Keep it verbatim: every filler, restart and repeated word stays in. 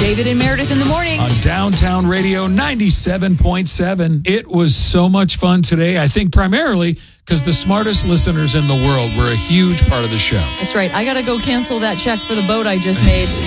David and Meredith in the morning. On Downtown Radio ninety-seven point seven. It was so much fun today. I think primarily because the smartest listeners in the world were a huge part of the show. That's right. I got to go cancel that check for the boat I just made.